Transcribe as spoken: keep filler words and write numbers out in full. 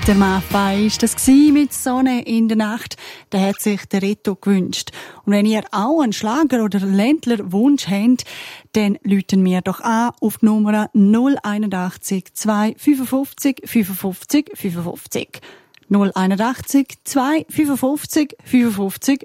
Der Maffei war das mit Sonne in der Nacht. Der hat sich der Reto gewünscht. Und wenn ihr auch einen Schlager- oder Ländler-Wunsch habt, dann läuten wir doch an auf die Nummer null einundachtzig zwei fünfundfünfzig fünfundfünfzig fünfundfünfzig. null einundachtzig zwei fünfundfünfzig fünfundfünfzig